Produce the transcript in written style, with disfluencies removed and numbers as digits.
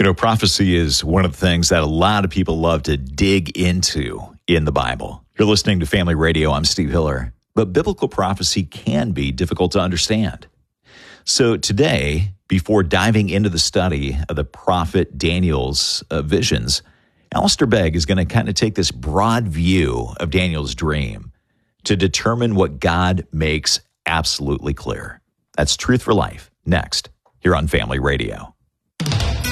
You know, prophecy is one of the things that a lot of people love to dig into in the Bible. You're listening to Family Radio. I'm Steve Hiller. But biblical prophecy can be difficult to understand. So today, before diving into the study of the prophet Daniel's visions, Alistair Begg is going to kind of take this broad view of Daniel's dream to determine what God makes absolutely clear. That's Truth for Life, next, here on Family Radio.